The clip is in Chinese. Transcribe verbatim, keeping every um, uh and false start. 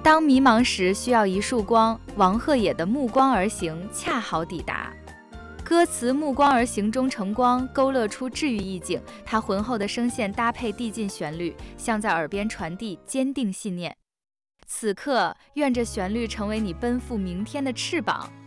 当迷茫时需要一束光，王鹤野的目光而行恰好抵达。歌词目光而行中成光，勾勒出治愈意境，它浑厚的声线搭配递进旋律，像在耳边传递坚定信念。此刻，愿这旋律成为你奔赴明天的翅膀，